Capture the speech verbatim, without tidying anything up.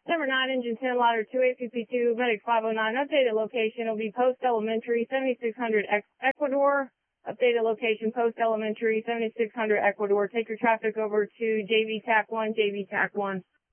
Number nine, engine ten, ladder two eight P P two, medic five oh nine, updated location will be Post Elementary, seventy-six hundred Ecuador. Updated location, Post Elementary, seventy-six hundred Ecuador. Take your traffic over to J V TAC one, J V TAC one.